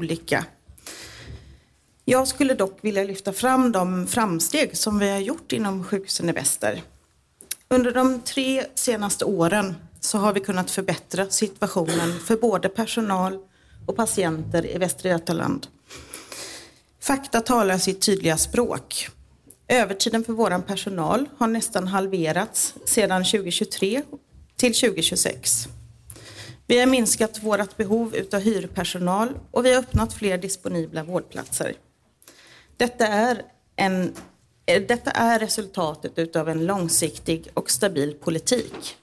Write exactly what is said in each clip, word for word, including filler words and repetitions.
olika. Jag skulle dock vilja lyfta fram de framsteg som vi har gjort inom sjukhusen i Väster. Under de tre senaste åren så har vi kunnat förbättra situationen för både personal och patienter i Västra Götaland. Fakta talar sitt tydliga språk. Övertiden för vår personal har nästan halverats sedan tjugohundratjugotre till tjugohundratjugosex. Vi har minskat vårt behov av hyrpersonal och vi har öppnat fler disponibla vårdplatser. Detta är, en, detta är resultatet av en långsiktig och stabil politik.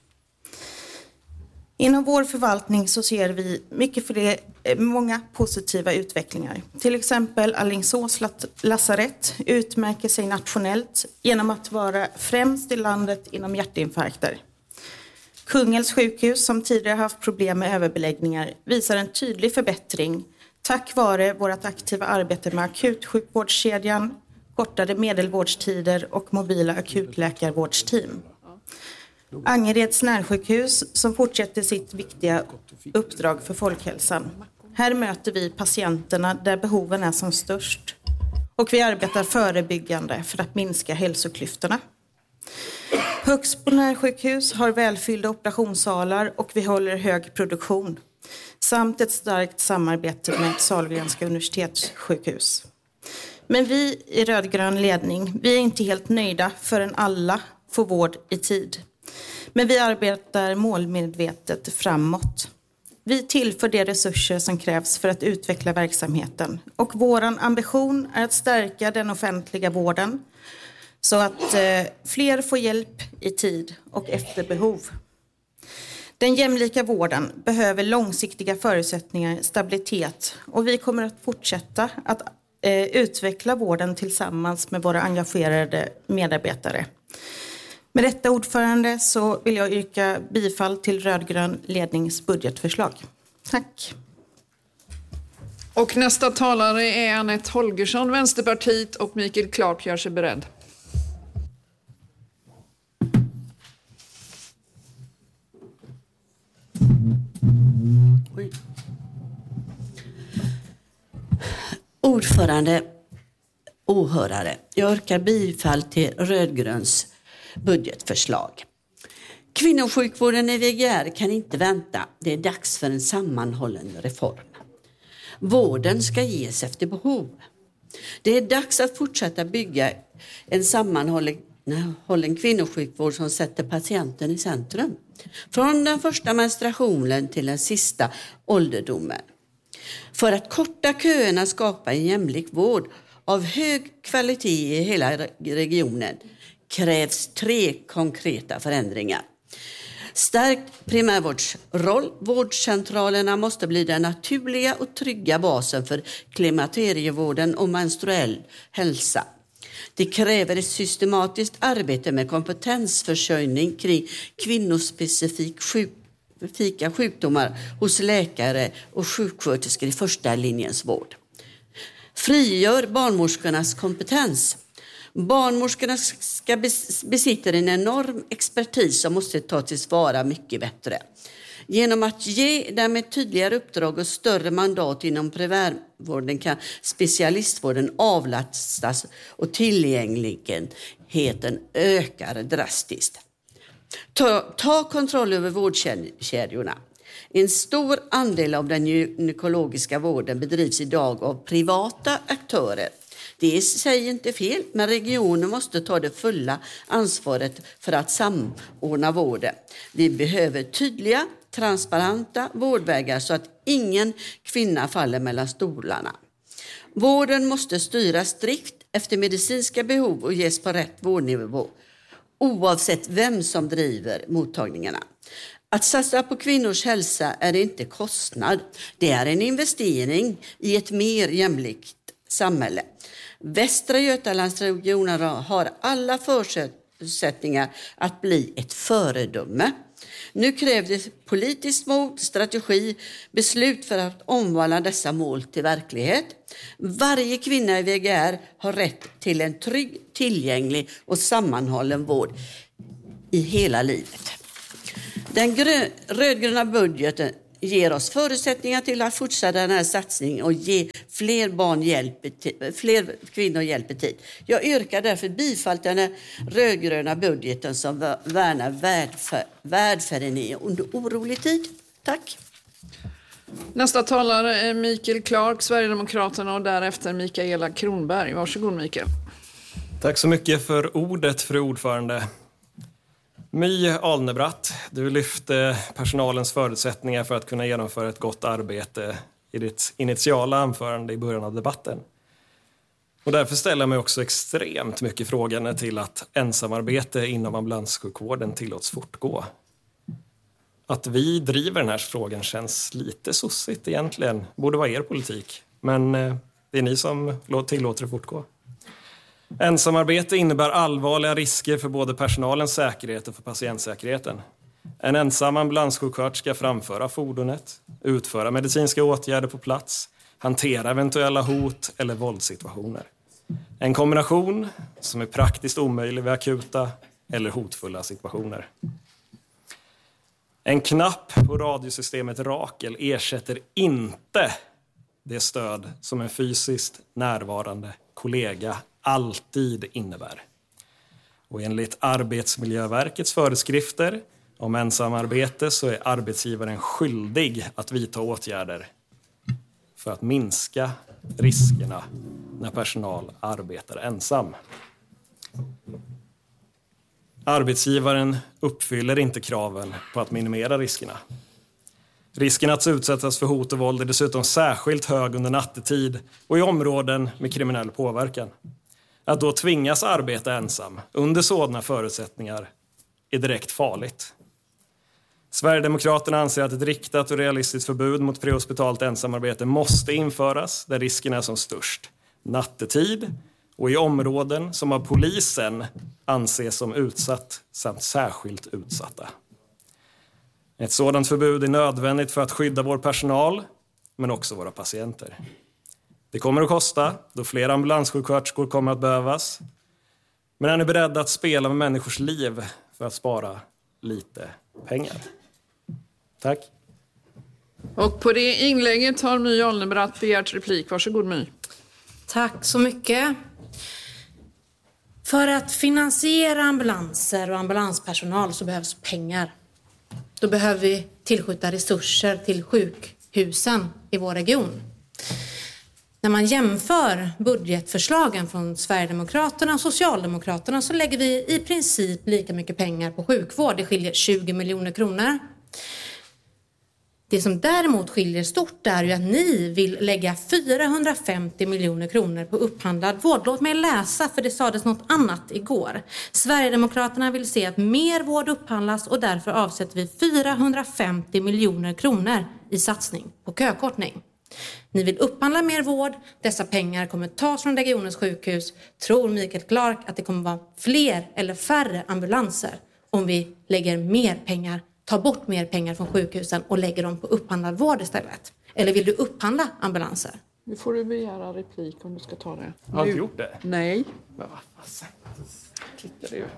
Inom vår förvaltning så ser vi mycket för det, många positiva utvecklingar. Till exempel Alingsås lasarett utmärker sig nationellt genom att vara främst i landet inom hjärtinfarkter. Kungälvs sjukhus, som tidigare haft problem med överbeläggningar, visar en tydlig förbättring tack vare vårt aktiva arbete med akutsjukvårdskedjan, kortade medelvårdstider och mobila akutläkarvårdsteam. Angereds närsjukhus som fortsätter sitt viktiga uppdrag för folkhälsan. Här möter vi patienterna där behoven är som störst och vi arbetar förebyggande för att minska hälsoklyftorna. Högsbo närsjukhus har välfyllda operationssalar och vi håller hög produktion samt ett starkt samarbete med Sahlgrenska universitetssjukhus. Men vi i rödgrön ledning, vi är inte helt nöjda förrän alla får vård i tid. Men vi arbetar målmedvetet framåt. Vi tillför de resurser som krävs för att utveckla verksamheten. Och vår ambition är att stärka den offentliga vården så att eh, fler får hjälp i tid och efter behov. Den jämlika vården behöver långsiktiga förutsättningar, stabilitet och vi kommer att fortsätta att eh, utveckla vården tillsammans med våra engagerade medarbetare. Med detta ordförande så vill jag yrka bifall till rödgrön lednings budgetförslag. Tack. Och nästa talare är Anette Holgersson, Vänsterpartiet, och Mikael Clark gör sig beredd. Oj. Ordförande, åhörare, jag yrkar bifall till rödgröns budgetförslag. Kvinnosjukvården i V G R kan inte vänta. Det är dags för en sammanhållen reform. Vården ska ges efter behov. Det är dags att fortsätta bygga en sammanhållen kvinnosjukvård som sätter patienten i centrum. Från den första menstruationen till den sista ålderdomen. För att korta köerna skapa en jämlik vård av hög kvalitet i hela regionen krävs tre konkreta förändringar. Stärkt primärvårdsroll. Vårdcentralerna måste bli den naturliga och trygga basen för klimakterievården och menstruell hälsa. Det kräver ett systematiskt arbete med kompetensförsörjning kring kvinnospecifika sjukdomar hos läkare och sjuksköterskor i första linjens vård. Frigör barnmorskornas kompetens. Barnmorskorna ska besitta en enorm expertis som måste ta till vara mycket bättre. Genom att ge dem ett tydligare uppdrag och större mandat inom primärvården kan specialistvården avlastas och tillgängligheten ökar drastiskt. Ta, ta kontroll över vårdkedjorna. En stor andel av den gynekologiska vården bedrivs idag av privata aktörer. Det är i sig inte fel, men regionen måste ta det fulla ansvaret för att samordna vården. Vi behöver tydliga, transparenta vårdvägar så att ingen kvinna faller mellan stolarna. Vården måste styras strikt efter medicinska behov och ges på rätt vårdnivå, oavsett vem som driver mottagningarna. Att satsa på kvinnors hälsa är inte kostnad, det är en investering i ett mer jämlikt samhälle. Västra Götalandsregionen har alla förutsättningar att bli ett föredöme. Nu krävs politiskt mod, strategi, beslut för att omvandla dessa mål till verklighet. Varje kvinna i V G R har rätt till en trygg, tillgänglig och sammanhållen vård i hela livet. Den grö- rödgröna budgeten ger oss förutsättningar till att fortsätta den här satsningen och ge fler barn hjälp i tid, fler kvinnor hjälp i tid. Jag yrkar därför bifall till den rödgröna budgeten som värnar välfär, välfärden i under orolig tid. Tack. Nästa talare är Mikael Clark, Sverigedemokraterna, och därefter Mikaela Kronberg. Varsågod Mikael. Tack så mycket för ordet, fru ordförande. My Alnebratt, du lyfte personalens förutsättningar för att kunna genomföra ett gott arbete i ditt initiala anförande i början av debatten. Och därför ställer jag mig också extremt mycket frågan till att ensamarbete inom ambulanssjukvården tillåts fortgå. Att vi driver den här frågan känns lite sossigt egentligen. Borde vara er politik. Men det är ni som tillåter det fortgå. Ensamarbete innebär allvarliga risker för både personalens säkerhet och för patientsäkerheten. En ensam ambulanssjuksköterska framföra fordonet, utföra medicinska åtgärder på plats, hantera eventuella hot eller våldssituationer. En kombination som är praktiskt omöjlig vid akuta eller hotfulla situationer. En knapp på radiosystemet Rakel ersätter inte det stöd som en fysiskt närvarande kollega alltid innebär. Och enligt Arbetsmiljöverkets föreskrifter om ensamarbete så är arbetsgivaren skyldig att vidta åtgärder för att minska riskerna när personal arbetar ensam. Arbetsgivaren uppfyller inte kraven på att minimera riskerna. Risken att utsättas för hot och våld är dessutom särskilt hög under nattetid och i områden med kriminell påverkan. Att då tvingas arbeta ensam under sådana förutsättningar är direkt farligt. Sverigedemokraterna anser att ett riktat och realistiskt förbud mot prehospitalt ensamarbete måste införas där risken är som störst. Nattetid och i områden som av polisen anses som utsatt samt särskilt utsatta. Ett sådant förbud är nödvändigt för att skydda vår personal men också våra patienter. Det kommer att kosta då fler ambulanssjuksköterskor kommer att behövas. Men är ni beredda att spela med människors liv för att spara lite pengar? Tack. Och på det inlägget har My Alnebratt begärt replik. Varsågod My. Tack så mycket. För att finansiera ambulanser och ambulanspersonal så behövs pengar. Då behöver vi tillskjuta resurser till sjukhusen i vår region. När man jämför budgetförslagen från Sverigedemokraterna och Socialdemokraterna så lägger vi i princip lika mycket pengar på sjukvård. Det skiljer tjugo miljoner kronor. Det som däremot skiljer stort är ju att ni vill lägga fyrahundrafemtio miljoner kronor på upphandlad vård. Låt mig läsa, för det sades något annat igår. Sverigedemokraterna vill se att mer vård upphandlas och därför avsätter vi fyrahundrafemtio miljoner kronor i satsning på kökortning. Ni vill upphandla mer vård. Dessa pengar kommer tas från regionens sjukhus. Tror Mikael Clark att det kommer vara fler eller färre ambulanser om vi lägger mer pengar, tar bort mer pengar från sjukhusen och lägger dem på upphandlad vård istället? Eller vill du upphandla ambulanser? Nu får du begära replik om du ska ta det. Har du gjort det? Nej. Ja, fast. Klickar ju.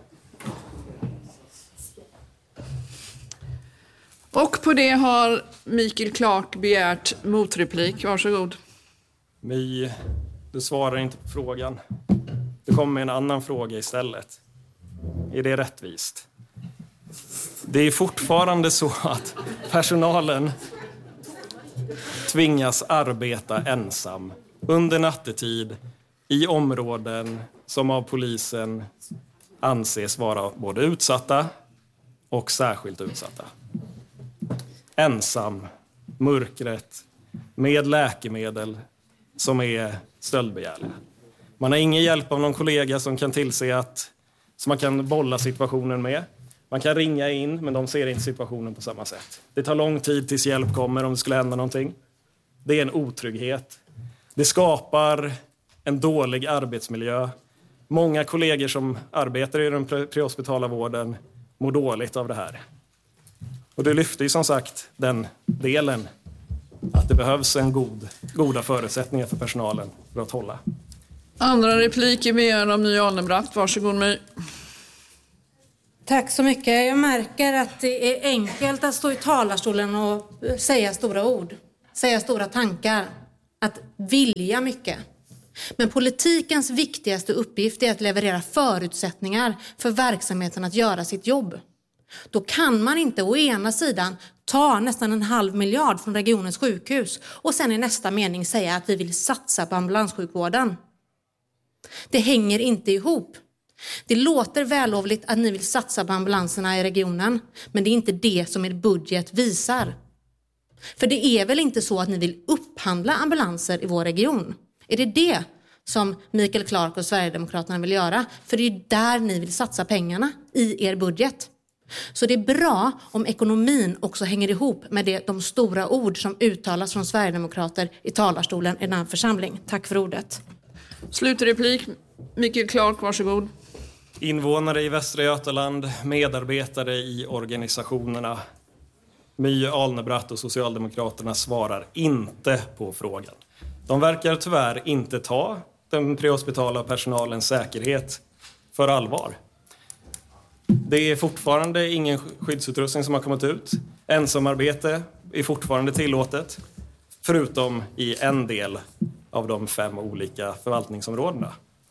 Och på det har Mikael Clark begärt motreplik. Varsågod. My, du svarar inte på frågan. Du kommer med en annan fråga istället. Är det rättvist? Det är fortfarande så att personalen tvingas arbeta ensam under nattetid i områden som av polisen anses vara både utsatta och särskilt utsatta. Ensam, mörkret, med läkemedel som är stöldbegärliga. Man har ingen hjälp av någon kollega som kan tillse att, som man kan bolla situationen med. Man kan ringa in, men de ser inte situationen på samma sätt. Det tar lång tid tills hjälp kommer om det skulle hända någonting. Det är en otrygghet. Det skapar en dålig arbetsmiljö. Många kollegor som arbetar i den prehospitala vården mår dåligt av det här. Och du lyfter ju som sagt den delen att det behövs en god, goda förutsättningar för personalen för att hålla. Andra replik är begärd av My Alnebratt. Varsågod My. Tack så mycket. Jag märker att det är enkelt att stå i talarstolen och säga stora ord, säga stora tankar, att vilja mycket. Men politikens viktigaste uppgift är att leverera förutsättningar för verksamheten att göra sitt jobb. Då kan man inte å ena sidan ta nästan en halv miljard från regionens sjukhus och sen i nästa mening säga att vi vill satsa på ambulanssjukvården. Det hänger inte ihop. Det låter vällovligt att ni vill satsa på ambulanserna i regionen, men det är inte det som er budget visar. För det är väl inte så att ni vill upphandla ambulanser i vår region? Är det det som Mikael Clark och Sverigedemokraterna vill göra? För det är där ni vill satsa pengarna i er budget. Så det är bra om ekonomin också hänger ihop med det, de stora ord som uttalas från Sverigedemokrater i talarstolen i denna församling. Tack för ordet. Slutreplik, Mikael Clark, varsågod. Invånare i Västra Götaland, medarbetare i organisationerna. My Alnebratt och Socialdemokraterna svarar inte på frågan. De verkar tyvärr inte ta den prehospitala personalens säkerhet för allvar. Det är fortfarande ingen skyddsutrustning som har kommit ut. Ensamarbete är fortfarande tillåtet, förutom i en del av de fem olika förvaltningsområdena.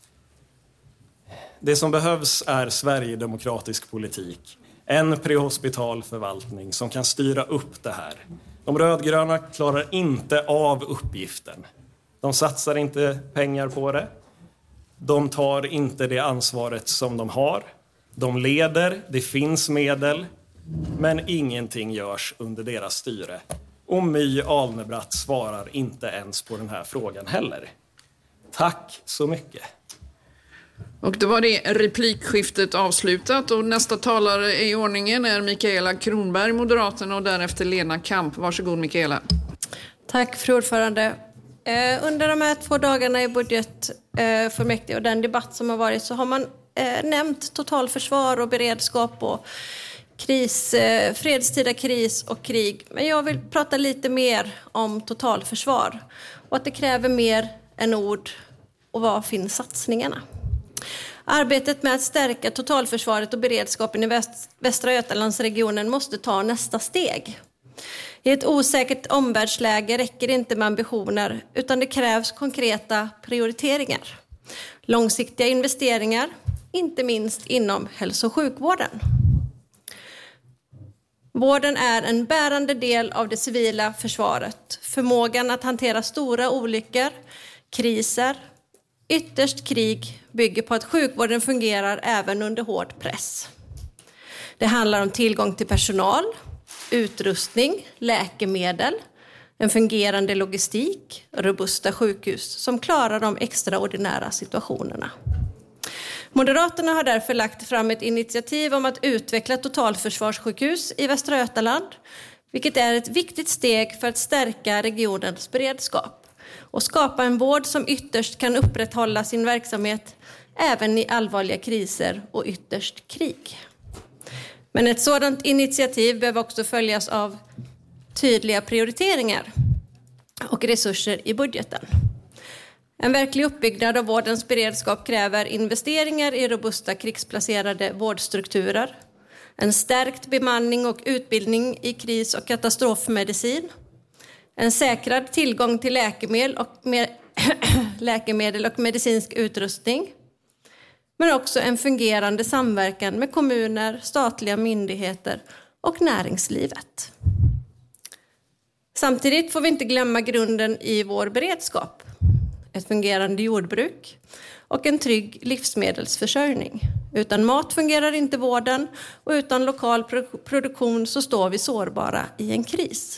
Det som behövs är sverigedemokratisk politik. En prehospital förvaltning som kan styra upp det här. De rödgröna klarar inte av uppgiften. De satsar inte pengar på det. De tar inte det ansvaret som de har. De leder, det finns medel, men ingenting görs under deras styre. Och My Alnebratt svarar inte ens på den här frågan heller. Tack så mycket. Och då var det replikskiftet avslutat och nästa talare i ordningen är Mikaela Kronberg, Moderaterna, och därefter Lena Kamp. Varsågod Mikaela. Tack fru ordförande. Eh, under de här två dagarna i budgetfullmäktige eh, och den debatt som har varit så har man eh, nämnt totalförsvar och beredskap och kris, eh, fredstida kris och krig. Men jag vill prata lite mer om totalförsvar och att det kräver mer än ord. Och var finns satsningarna? Arbetet med att stärka totalförsvaret och beredskapen i Väst, Västra Götalandsregionen måste ta nästa steg. I ett osäkert omvärldsläge räcker det inte med ambitioner utan det krävs konkreta prioriteringar. Långsiktiga investeringar, inte minst inom hälso- och sjukvården. Vården är en bärande del av det civila försvaret. Förmågan att hantera stora olyckor, kriser, ytterst krig bygger på att sjukvården fungerar även under hård press. Det handlar om tillgång till personal, utrustning, läkemedel, en fungerande logistik, robusta sjukhus som klarar de extraordinära situationerna. Moderaterna har därför lagt fram ett initiativ om att utveckla totalförsvarssjukhus i Västra Götaland, vilket är ett viktigt steg för att stärka regionens beredskap och skapa en vård som ytterst kan upprätthålla sin verksamhet även i allvarliga kriser och ytterst krig. Men ett sådant initiativ behöver också följas av tydliga prioriteringar och resurser i budgeten. En verklig uppbyggnad av vårdens beredskap kräver investeringar i robusta krigsplacerade vårdstrukturer, en stärkt bemanning och utbildning i kris- och katastrofmedicin, en säkrad tillgång till läkemedel och, med, läkemedel och medicinsk utrustning, men också en fungerande samverkan med kommuner, statliga myndigheter och näringslivet. Samtidigt får vi inte glömma grunden i vår beredskap. Ett fungerande jordbruk och en trygg livsmedelsförsörjning. Utan mat fungerar inte vården och utan lokal produktion så står vi sårbara i en kris.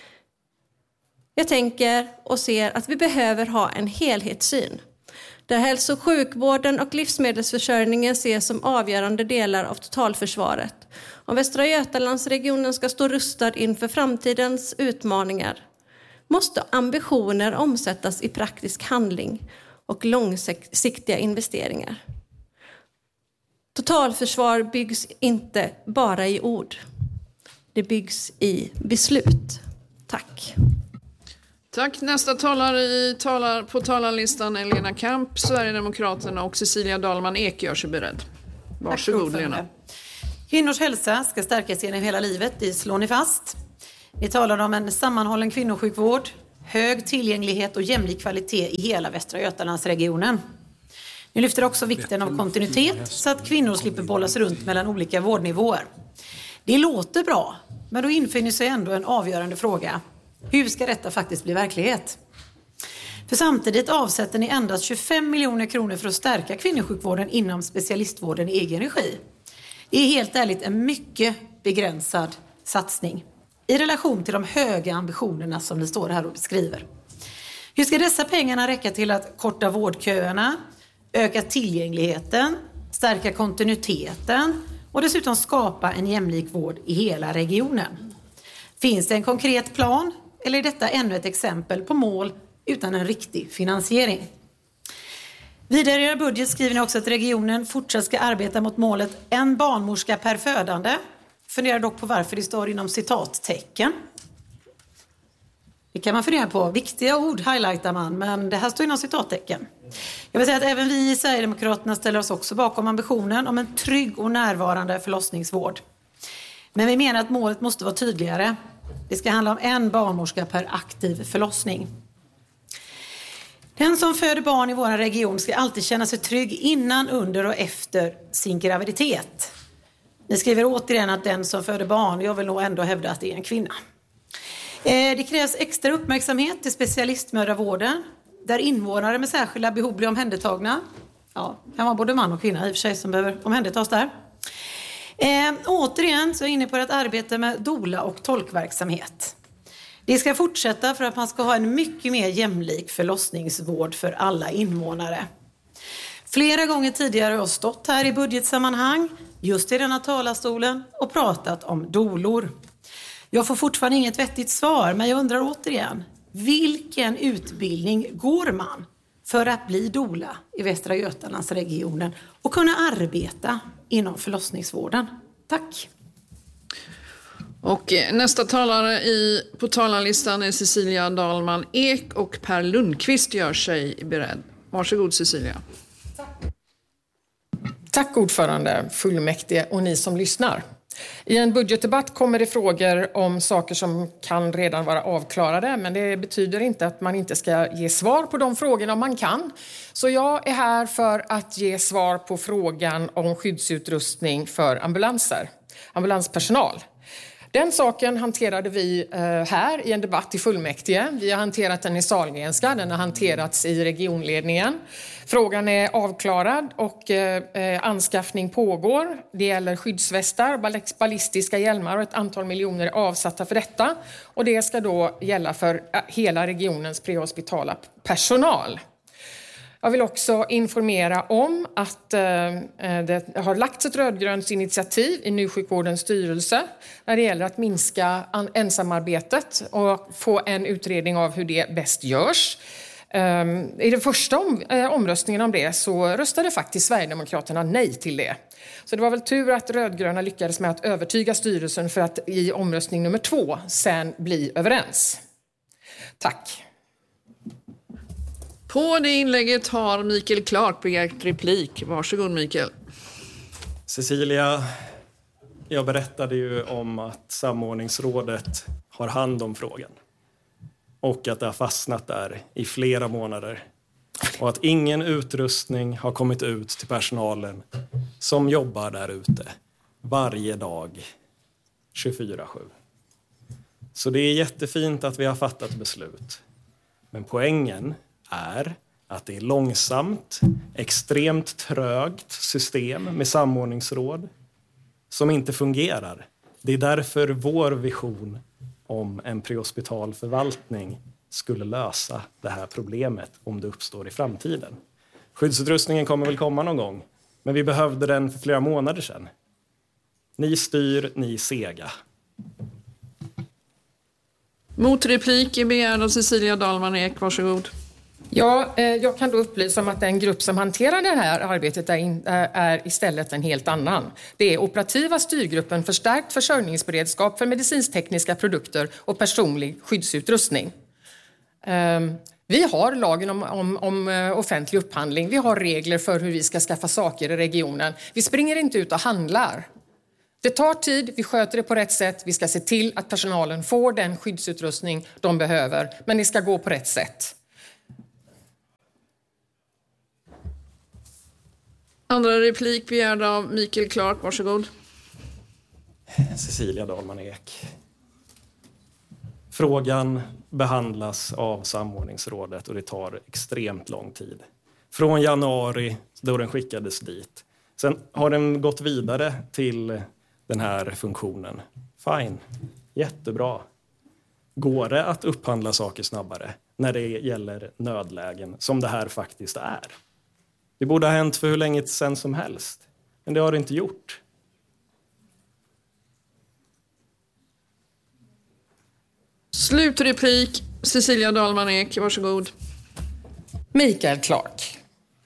Jag tänker och ser att vi behöver ha en helhetssyn där hälso- och sjukvården och livsmedelsförsörjningen ses som avgörande delar av totalförsvaret. Om Västra Götalandsregionen ska stå rustad inför framtidens utmaningar måste ambitioner omsättas i praktisk handling och långsiktiga investeringar. Totalförsvar byggs inte bara i ord. Det byggs i beslut. Tack. Tack. Nästa talare i talar, på talarlistan är Lena Kamp, Sverigedemokraterna, och Cecilia Dalman Ek gör sig beredd. Varsågod Lena. Kvinnors hälsa ska stärkas genom hela livet, det slår ni fast. Ni talar om en sammanhållen kvinnosjukvård, hög tillgänglighet och jämlik kvalitet i hela Västra Götalandsregionen. Ni lyfter också vikten av kontinuitet så att kvinnor slipper bollas runt mellan olika vårdnivåer. Det låter bra, men då infinner sig ändå en avgörande fråga. Hur ska detta faktiskt bli verklighet? För samtidigt avsätter ni endast tjugofem miljoner kronor för att stärka kvinnosjukvården inom specialistvården i egen regi. Det är helt ärligt en mycket begränsad satsning i relation till de höga ambitionerna som ni står här och beskriver. Hur ska dessa pengarna räcka till att korta vårdköerna, öka tillgängligheten, stärka kontinuiteten och dessutom skapa en jämlik vård i hela regionen? Finns det en konkret plan eller är detta ännu ett exempel på mål utan en riktig finansiering? Vidare i er budget skriver ni också att regionen fortsatt ska arbeta mot målet en barnmorska per födande. Funderar dock på varför det står inom citattecken. Det kan man fundera på. Viktiga ord highlightar man, men det här står inom citattecken. Jag vill säga att även vi i Sverigedemokraterna ställer oss också bakom ambitionen om en trygg och närvarande förlossningsvård. Men vi menar att målet måste vara tydligare. Det ska handla om en barnmorska per aktiv förlossning. Den som föder barn i vår region ska alltid känna sig trygg innan, under och efter sin graviditet. Ni skriver återigen att den som föder barn, jag vill nog ändå hävda att det är en kvinna. Det krävs extra uppmärksamhet till specialistmödravården där invånare med särskilda behov blir omhändertagna. Ja, kan vara både man och kvinna i och för sig som behöver omhändertas där. Eh, återigen så är jag inne på att arbeta med doula och tolkverksamhet. Det ska fortsätta för att man ska ha en mycket mer jämlik förlossningsvård för alla invånare. Flera gånger tidigare har jag stått här i budgetsammanhang, just i denna talarstolen, och pratat om doulor. Jag får fortfarande inget vettigt svar, men jag undrar återigen, vilken utbildning går man för att bli doula i Västra Götalandsregionen och kunna arbeta inom förlossningsvården? Tack! Och nästa talare i, på talarlistan är Cecilia Dahlman Ek och Per Lundqvist gör sig beredd. Varsågod Cecilia. Tack ordförande, fullmäktige och ni som lyssnar. I en budgetdebatt kommer det frågor om saker som kan redan vara avklarade, men det betyder inte att man inte ska ge svar på de frågorna om man kan. Så jag är här för att ge svar på frågan om skyddsutrustning för ambulanser, ambulanspersonal. Den saken hanterade vi här i en debatt i fullmäktige. Vi har hanterat den i Sahlgrenska, den har hanterats i regionledningen. Frågan är avklarad och anskaffning pågår. Det gäller skyddsvästar, ballistiska hjälmar och ett antal miljoner avsatta för detta. Och det ska då gälla för hela regionens prehospitala personal. Jag vill också informera om att eh, det har lagts ett rödgrönt initiativ i Nysjukvårdens styrelse när det gäller att minska ensamarbetet och få en utredning av hur det bäst görs. Um, I den första om, eh, omröstningen om det så röstade faktiskt Sverigedemokraterna nej till det. Så det var väl tur att rödgröna lyckades med att övertyga styrelsen för att i omröstning nummer två sen bli överens. Tack. På det inlägget har Mikael Clark begärt replik. Varsågod Mikael. Cecilia, jag berättade ju om att samordningsrådet har hand om frågan. Och att det har fastnat där i flera månader. Och att ingen utrustning har kommit ut till personalen som jobbar där ute varje dag tjugofyra sju. Så det är jättefint att vi har fattat beslut. Men poängen är att det är långsamt, extremt trögt system med samordningsråd som inte fungerar. Det är därför vår vision om en prehospital förvaltning skulle lösa det här problemet om det uppstår i framtiden. Skyddsutrustningen kommer väl komma någon gång, men vi behövde den för flera månader sedan. Ni styr, ni sega. Motreplik är begärd av Cecilia Dahlman Ek, varsågod. Ja, eh, jag kan då upplysa om att den grupp som hanterar det här arbetet är, in, är istället en helt annan. Det är operativa styrgruppen för stärkt försörjningsberedskap för medicinstekniska produkter och personlig skyddsutrustning. Eh, vi har lagen om, om, om offentlig upphandling. Vi har regler för hur vi ska skaffa saker i regionen. Vi springer inte ut och handlar. Det tar tid, vi sköter det på rätt sätt. Vi ska se till att personalen får den skyddsutrustning de behöver. Men det ska gå på rätt sätt. Andra replik begärd av Mikael Clark, varsågod. Cecilia Dahlman Ek. Frågan behandlas av samordningsrådet och det tar extremt lång tid. Från januari då den skickades dit. Sen har den gått vidare till den här funktionen. Fine, jättebra. Går det att upphandla saker snabbare när det gäller nödlägen som det här faktiskt är? Det borde ha hänt för hur länge sedan som helst. Men det har det inte gjort. Slutreplik, Cecilia Dahlman Ek, varsågod. Mikael Clark.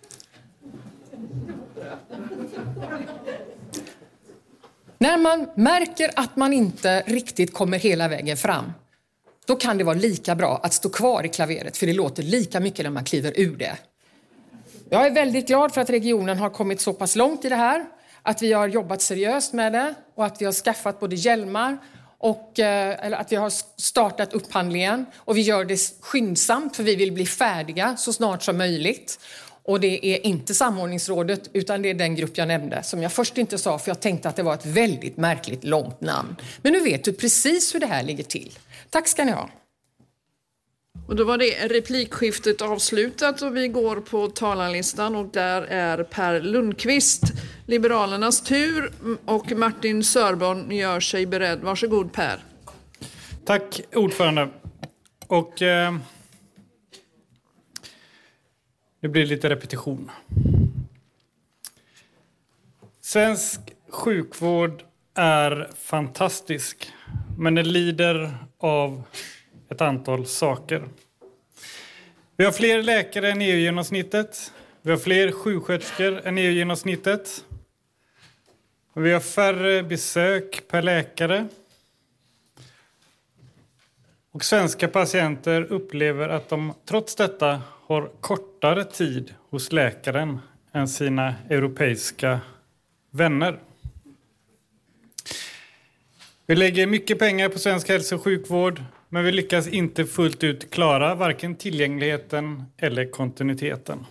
När man märker att man inte riktigt kommer hela vägen fram, då kan det vara lika bra att stå kvar i klaveret, för det låter lika mycket när man kliver ur det. Jag är väldigt glad för att regionen har kommit så pass långt i det här, att vi har jobbat seriöst med det och att vi har skaffat både hjälmar och eller att vi har startat upphandlingen, och vi gör det skyndsamt för vi vill bli färdiga så snart som möjligt. Och det är inte samordningsrådet utan det är den grupp jag nämnde som jag först inte sa, för jag tänkte att det var ett väldigt märkligt långt namn. Men nu vet du precis hur det här ligger till. Tack ska ni ha. Och då var det replikskiftet avslutat och vi går på talarlistan, och där är Per Lundqvist, Liberalernas tur, och Martin Sörborn gör sig beredd. Varsågod Per. Tack ordförande. Och eh, det blir lite repetition. Svensk sjukvård är fantastisk, men den lider av ett antal saker. Vi har fler läkare än E U-genomsnittet. Vi har fler sjuksköterskor än E U-genomsnittet. Vi har färre besök per läkare. Och svenska patienter upplever att de trots detta har kortare tid hos läkaren än sina europeiska vänner. Vi lägger mycket pengar på svensk hälso- och sjukvård, men vi lyckas inte fullt ut klara varken tillgängligheten eller kontinuiteten.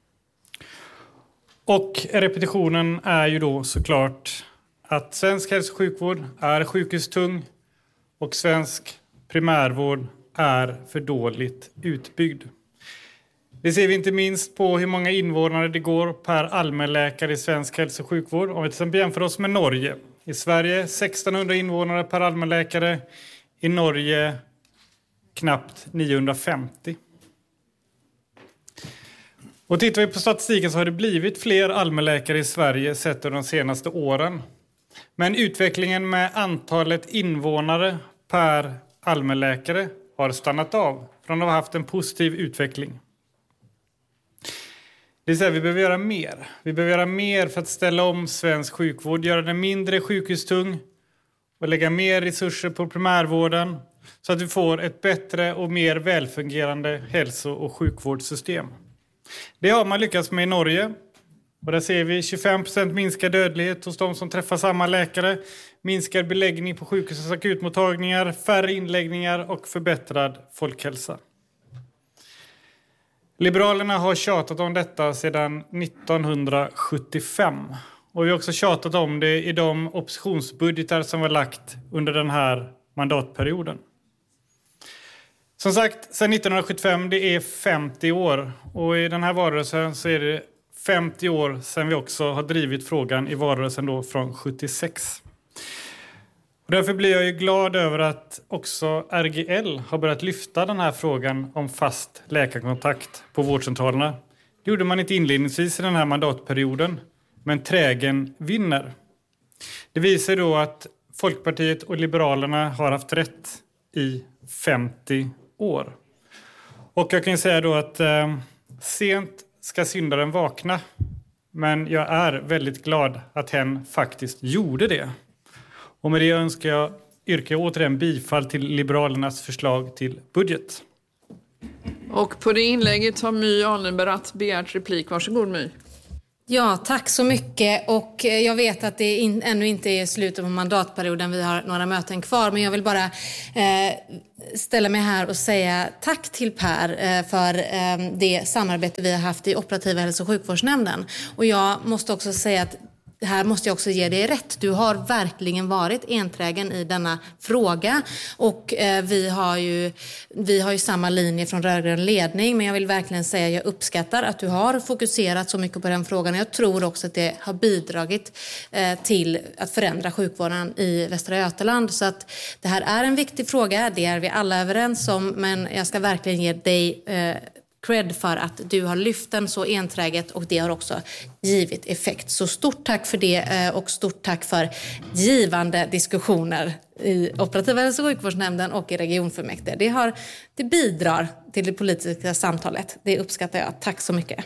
Och repetitionen är ju då såklart att svensk hälso- och sjukvård är sjukhustung och svensk primärvård är för dåligt utbyggd. Det ser vi inte minst på hur många invånare det går per allmänläkare i svensk hälso- och sjukvård. Om vi till exempel jämför oss med Norge. I Sverige sextonhundra invånare per allmänläkare. I Norge knappt niohundrafemtio. Och tittar vi på statistiken så har det blivit fler allmänläkare i Sverige sett under de senaste åren. Men utvecklingen med antalet invånare per allmänläkare har stannat av. Från att ha haft en positiv utveckling. Det vill säga, vi behöver göra mer. Vi behöver göra mer för att ställa om svensk sjukvård. Göra den mindre sjukhustung. Och lägga mer resurser på primärvården. Så att vi får ett bättre och mer välfungerande hälso- och sjukvårdssystem. Det har man lyckats med i Norge. Och där ser vi tjugofem procent minskad dödlighet hos de som träffar samma läkare. Minskad beläggning på sjukhusens akutmottagningar. Färre inläggningar och förbättrad folkhälsa. Liberalerna har tjatat om detta sedan nittonhundrasjuttiofem. Och vi har också tjatat om det i de oppositionsbudgetar som var lagt under den här mandatperioden. Som sagt, sedan nittonhundrasjuttiofem, det är femtio år. Och i den här valrörelsen så är det femtio år sedan vi också har drivit frågan i valrörelsen då från sjuttiosex. Och därför blir jag ju glad över att också R G L har börjat lyfta den här frågan om fast läkarkontakt på vårdcentralerna. Det gjorde man inte inledningsvis i den här mandatperioden, men trägen vinner. Det visar då att Folkpartiet och Liberalerna har haft rätt i femtio år. Och jag kan säga då att eh, sent ska syndaren vakna, men jag är väldigt glad att hen faktiskt gjorde det. Och med det önskar jag yrka återigen bifall till Liberalernas förslag till budget. Och på det inlägget har My Alenberatt begärt replik. Varsågod My. Ja, tack så mycket. Och jag vet att det in, ännu inte är slutet på mandatperioden. Vi har några möten kvar. Men jag vill bara eh, ställa mig här och säga tack till Per eh, för eh, det samarbete vi har haft i operativa hälso- och sjukvårdsnämnden. Och jag måste också säga att här måste jag också ge dig rätt. Du har verkligen varit enträgen i denna fråga. Och eh, vi, har ju, vi har ju samma linje från rödgrön ledning. Men jag vill verkligen säga att jag uppskattar att du har fokuserat så mycket på den frågan. Jag tror också att det har bidragit eh, till att förändra sjukvården i Västra Götaland. Så att det här är en viktig fråga. Det är vi alla överens om. Men jag ska verkligen ge dig eh, cred för att du har lyft den så enträget, och det har också givit effekt. Så stort tack för det, och stort tack för givande diskussioner i operativa hälso- och sjukvårdsnämnden och i regionfullmäktige. Det, har, det bidrar till det politiska samtalet. Det uppskattar jag. Tack så mycket.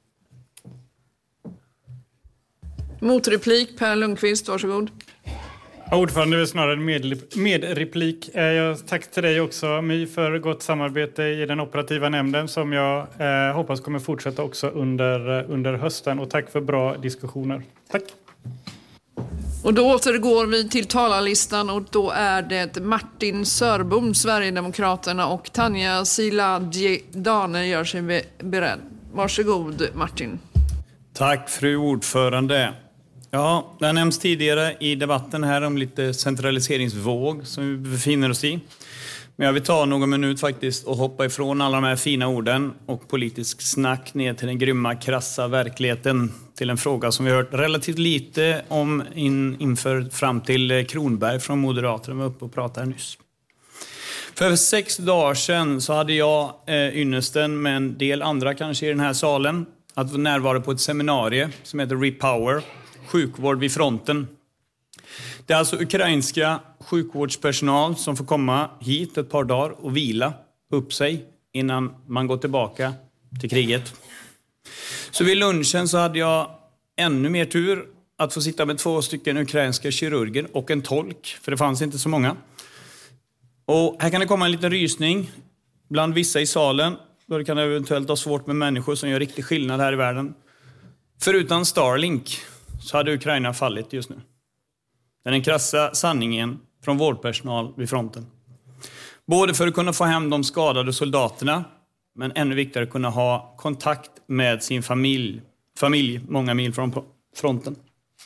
Motreplik, Per Lundqvist, varsågod. Ja, ordförande, är snarare med, med replik. Jag tack till dig också, My, för gott samarbete i den operativa nämnden som jag eh, hoppas kommer fortsätta också under, under hösten. Och tack för bra diskussioner. Tack. Och då återgår vi till talarlistan, och då är det Martin Sörbom, Sverigedemokraterna, och Tanja Siladji Dane gör sig beredd. Varsågod, Martin. Tack, fru ordförande. Ja, det har nämnts tidigare i debatten här om lite centraliseringsvåg som vi befinner oss i. Men jag vill ta någon minut faktiskt och hoppa ifrån alla de här fina orden och politisk snack ner till den grymma, krassa verkligheten, till en fråga som vi har hört relativt lite om in, inför fram till Kronberg från Moderaterna var uppe och pratade nyss. För sex dagar sedan så hade jag eh, ynnesten med en del andra kanske i den här salen att närvara på ett seminarium som heter Repower. Sjukvård vid fronten. Det är alltså ukrainska sjukvårdspersonal som får komma hit ett par dagar och vila upp sig innan man går tillbaka till kriget. Så vid lunchen så hade jag ännu mer tur att få sitta med två stycken ukrainska kirurger och en tolk, för det fanns inte så många. Och här kan det komma en liten rysning bland vissa i salen, då det kan eventuellt ha svårt med människor som gör riktig skillnad här i världen. För utan Starlink så hade Ukraina fallit just nu. Det är den krassa sanningen från vårdpersonal vid fronten. Både för att kunna få hem de skadade soldaterna, men ännu viktigare att kunna ha kontakt med sin familj, familj många mil från fronten.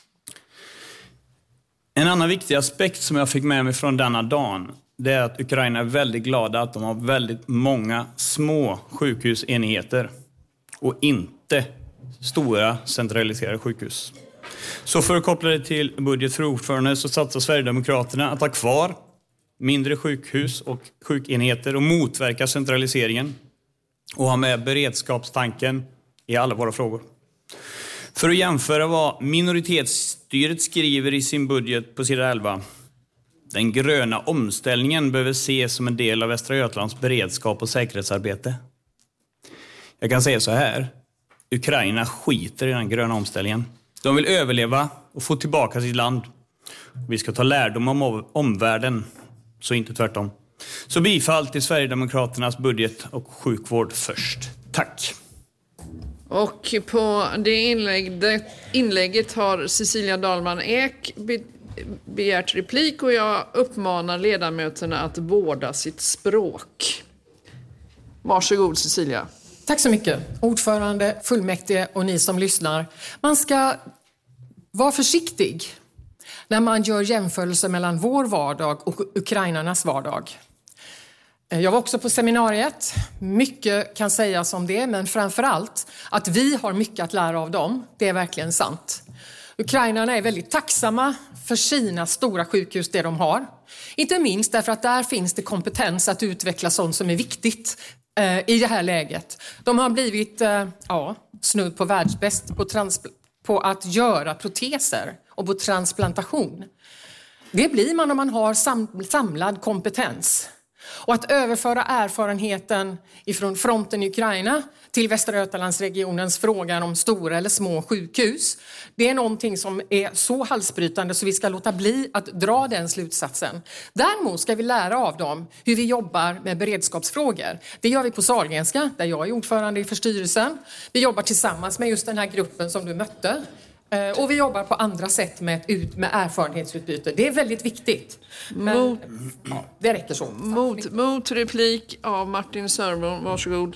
En annan viktig aspekt som jag fick med mig från denna dagen, det är att Ukraina är väldigt glada att de har väldigt många små sjukhusenheter och inte stora centraliserade sjukhus. Så för att koppla det till budget för ordförande så satsar Sverigedemokraterna att ha kvar mindre sjukhus och sjukenheter och motverka centraliseringen och ha med beredskapstanken i alla våra frågor. För att jämföra vad minoritetsstyret skriver i sin budget på sidan elva. Den gröna omställningen behöver ses som en del av Västra Götalands beredskap och säkerhetsarbete. Jag kan säga så här. Ukraina skiter i den gröna omställningen. De vill överleva och få tillbaka sitt land. Vi ska ta lärdom om omvärlden, så inte tvärtom. Så bifall till Sverigedemokraternas budget och sjukvård först. Tack. Och på det inlägget, inlägget har Cecilia Dahlman Ek be, begärt replik, och jag uppmanar ledamöterna att vårda sitt språk. Varsågod, Cecilia. Tack så mycket, ordförande, fullmäktige och ni som lyssnar. Man ska vara försiktig när man gör jämförelser mellan vår vardag och ukrainarnas vardag. Jag var också på seminariet. Mycket kan sägas om det, men framförallt att vi har mycket att lära av dem. Det är verkligen sant. Ukrainarna är väldigt tacksamma för sina stora sjukhus, det de har. Inte minst därför att där finns det kompetens att utveckla sånt som är viktigt i det här läget. De har blivit ja, snudd på världsbäst på, trans- på att göra proteser och på transplantation. Det blir man om man har sam- samlad kompetens. Och att överföra erfarenheten ifrån fronten i Ukraina till Västra Götalandsregionens frågan om stora eller små sjukhus, det är någonting som är så halsbrytande så vi ska låta bli att dra den slutsatsen. Däremot ska vi lära av dem hur vi jobbar med beredskapsfrågor. Det gör vi på Sahlgrenska, där jag är ordförande för styrelsen. Vi jobbar tillsammans med just den här gruppen som du mötte. Och vi jobbar på andra sätt med, ut, med erfarenhetsutbyte. Det är väldigt viktigt. Men, mot, ja, det räcker så. Mot, mot replik av Martin Sörblom, varsågod.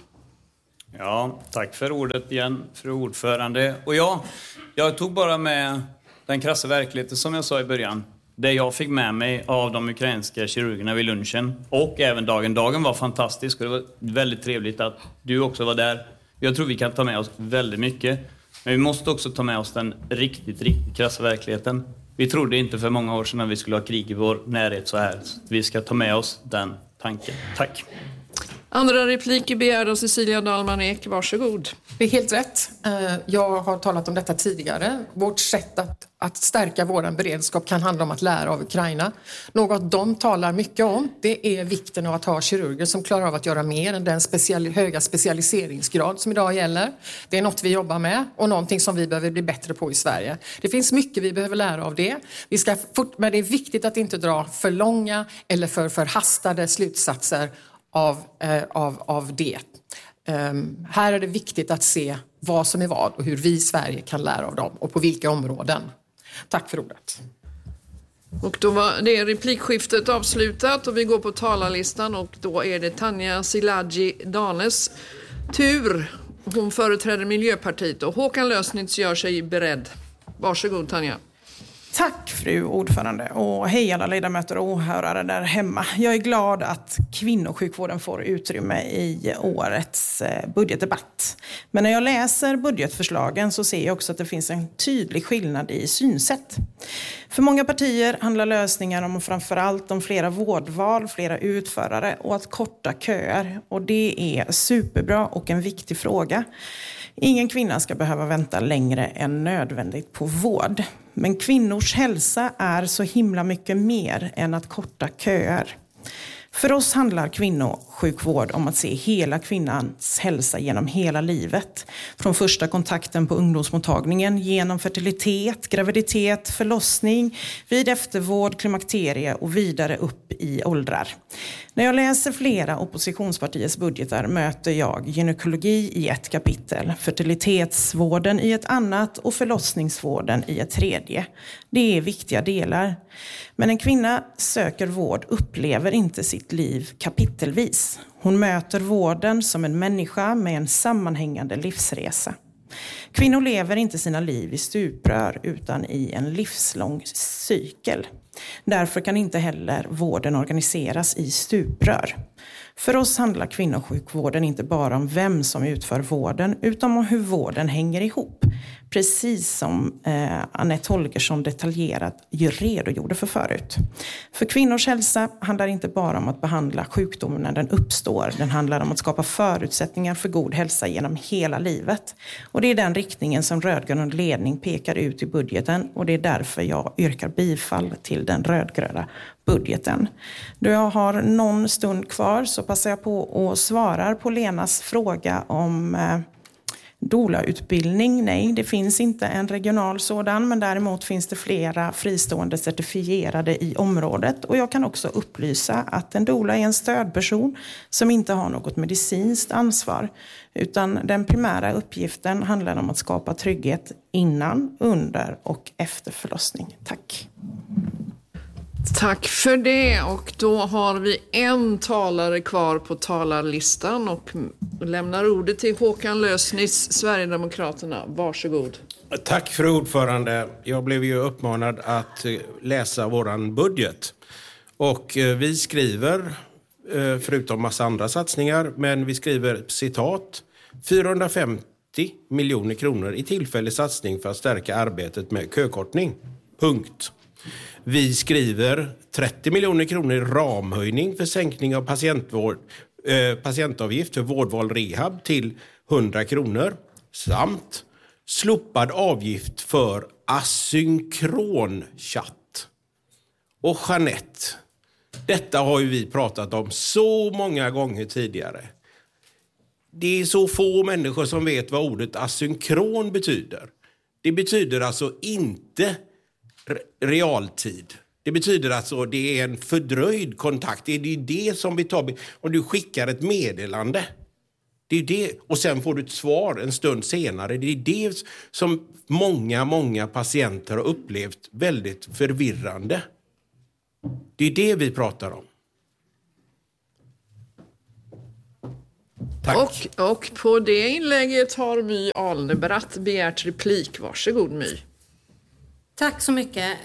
Ja, tack för ordet igen, fru ordförande. Och ja, jag tog bara med den krassa verkligheten som jag sa i början. Det jag fick med mig av de ukrainska kirurgerna vid lunchen och även dagen. Dagen var fantastisk och det var väldigt trevligt att du också var där. Jag tror vi kan ta med oss väldigt mycket. Men vi måste också ta med oss den riktigt, riktigt krassa verkligheten. Vi trodde inte för många år sedan att vi skulle ha krig i vår närhet så här. Vi ska ta med oss den tanken. Tack. Andra repliker begärd av Cecilia Dahlman Ek. Varsågod. Det är helt rätt. Jag har talat om detta tidigare. Vårt sätt att, att stärka vår beredskap kan handla om att lära av Ukraina. Något de talar mycket om, det är vikten av att ha kirurger som klarar av att göra mer än den special, höga specialiseringsgrad som idag gäller. Det är något vi jobbar med och någonting som vi behöver bli bättre på i Sverige. Det finns mycket vi behöver lära av det. Vi ska fort, men det är viktigt att inte dra för långa eller för förhastade slutsatser Av, eh, av, av det. Um, här är det viktigt att se vad som är vad och hur vi i Sverige kan lära av dem och på vilka områden. Tack för ordet. Och då var det replikskiftet avslutat och vi går på talarlistan och då är det Tanja Szilágyi Danes tur. Hon företräder Miljöpartiet och Håkan Lösnitz gör sig beredd. Varsågod Tanja. Tack fru ordförande och hej alla ledamöter och åhörare där hemma. Jag är glad att kvinnosjukvården får utrymme i årets budgetdebatt. Men när jag läser budgetförslagen så ser jag också att det finns en tydlig skillnad i synsätt. För många partier handlar lösningar om framförallt om flera vårdval, flera utförare och att korta köer. Och det är superbra och en viktig fråga. Ingen kvinna ska behöva vänta längre än nödvändigt på vård. Men kvinnors hälsa är så himla mycket mer än att korta köer. För oss handlar kvinnosjukvård om att se hela kvinnans hälsa genom hela livet. Från första kontakten på ungdomsmottagningen, genom fertilitet, graviditet, förlossning, vid eftervård, klimakterie och vidare upp i åldrar. När jag läser flera oppositionspartiers budgetar möter jag gynekologi i ett kapitel, fertilitetsvården i ett annat och förlossningsvården i ett tredje. Det är viktiga delar. Men en kvinna söker vård upplever inte sitt liv kapitelvis. Hon möter vården som en människa med en sammanhängande livsresa. Kvinnor lever inte sina liv i stuprör utan i en livslång cykel. Därför kan inte heller vården organiseras i stuprör. För oss handlar kvinnosjukvården inte bara om vem som utför vården utan om hur vården hänger ihop. Precis som eh, Anette Holgersson detaljerat redogjorde för förut. För kvinnors hälsa handlar inte bara om att behandla sjukdomen när den uppstår. Den handlar om att skapa förutsättningar för god hälsa genom hela livet. Och det är den riktningen som rödgrön ledning pekar ut i budgeten. Och det är därför jag yrkar bifall till den rödgröna budgeten. Då jag har någon stund kvar så passar jag på och svarar på Lenas fråga om eh, doula-utbildning. Nej, det finns inte en regional sådan, men däremot finns det flera fristående certifierade i området. Och jag kan också upplysa att en doula är en stödperson som inte har något medicinskt ansvar, utan den primära uppgiften handlar om att skapa trygghet innan, under och efter förlossning. Tack. Tack för det, och då har vi en talare kvar på talarlistan och lämnar ordet till Håkan Lösnitz, Sverigedemokraterna. Varsågod. Tack för ordförande. Jag blev ju uppmanad att läsa våran budget. Och vi skriver, förutom massa andra satsningar, men vi skriver citat fyrahundrafemtio miljoner kronor i tillfällig satsning för att stärka arbetet med kökortning. Punkt. Vi skriver trettio miljoner kronor i ramhöjning för sänkning av patientvård, eh, patientavgift för vårdval rehab till hundra kronor. Samt slopad avgift för asynkron chatt. Och Jeanette, Detta har ju vi pratat om så många gånger tidigare. Det är så få människor som vet vad ordet asynkron betyder. Det betyder alltså inte realtid. Det betyder alltså det är en fördröjd kontakt. Det är ju det som vi tar. Om du skickar ett meddelande. Det är det. Och sen får du ett svar en stund senare. Det är det som många, många patienter har upplevt väldigt förvirrande. Det är det vi pratar om. Tack. Och, och på det inlägget har My Alnebratt begärt replik. Varsågod My. Tack så mycket.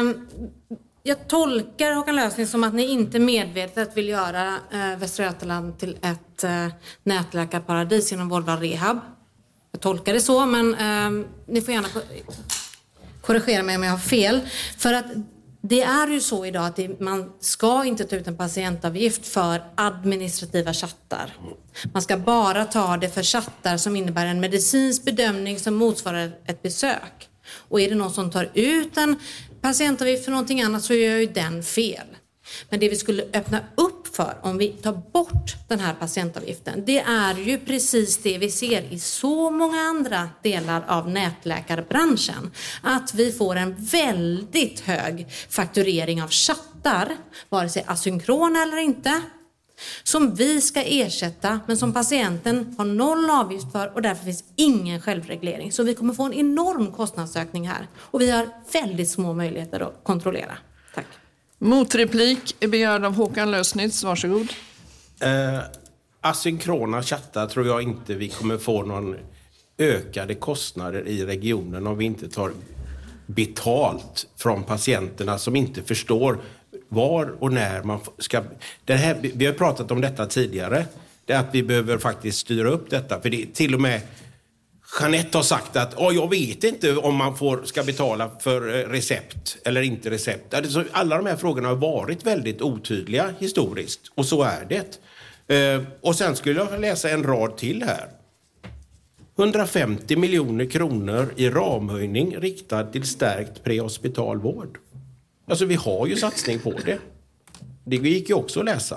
Jag tolkar Håkan Lösning som att ni inte medvetet vill göra Västra Götaland till ett nätläkarparadis inom vårdval rehab. Jag tolkar det så, men ni får gärna korrigera mig om jag har fel. För att det är ju så idag att det, man ska inte ta ut en patientavgift för administrativa chattar. Man ska bara ta det för chattar som innebär en medicinsk bedömning som motsvarar ett besök. Och är det någon som tar ut en patientavgift för någonting annat så gör ju den fel. Men det vi skulle öppna upp för om vi tar bort den här patientavgiften, det är ju precis det vi ser i så många andra delar av nätläkarbranschen. Att vi får en väldigt hög fakturering av chattar, vare sig asynkrona eller inte, som vi ska ersätta men som patienten har noll avgift för och därför finns ingen självreglering. Så vi kommer få en enorm kostnadsökning här och vi har väldigt små möjligheter att kontrollera. Tack. Motreplik är begärd av Håkan Lösnitz. Varsågod. Eh, asynkrona chattar tror jag inte vi kommer få någon ökade kostnader i regionen om vi inte tar betalt från patienterna som inte förstår var och när man ska... Det här, vi har pratat om detta tidigare. Det är att vi behöver faktiskt styra upp detta. För det, till och med Jeanette har sagt att oh, jag vet inte om man får, ska betala för recept eller inte recept. Alla de här frågorna har varit väldigt otydliga historiskt. Och så är det. Och sen skulle jag läsa en rad till här. hundrafemtio miljoner kronor i ramhöjning riktad till stärkt prehospitalvård. Alltså vi har ju satsning på det. Det gick ju också att läsa.